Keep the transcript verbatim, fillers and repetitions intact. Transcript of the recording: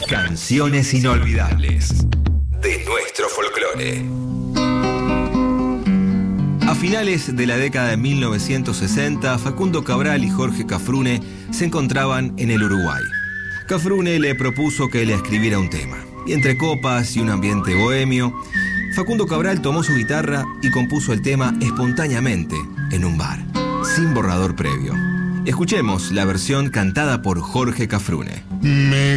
Canciones inolvidables de nuestro folclore. A finales de la década de mil novecientos sesenta, Facundo Cabral y Jorge Cafrune se encontraban en el Uruguay. Cafrune le propuso que le escribiera un tema. Y entre copas y un ambiente bohemio, Facundo Cabral tomó su guitarra y compuso el tema espontáneamente en un bar, sin borrador previo. Escuchemos la versión cantada por Jorge Cafrune. Me